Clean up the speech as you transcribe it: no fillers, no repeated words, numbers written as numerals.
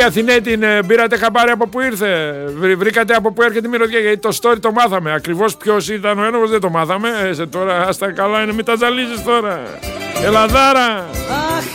Η Αθηνέ την πήρατε χαμπάρι από που ήρθε? Βρήκατε από που έρχεται η μυρωδιά? Γιατί το story το μάθαμε. Ακριβώς ποιος ήταν ο ένοχος δεν το μάθαμε. Τώρα, ας τα καλά είναι, μην τα ζαλίζεις τώρα. Ελαδάρα.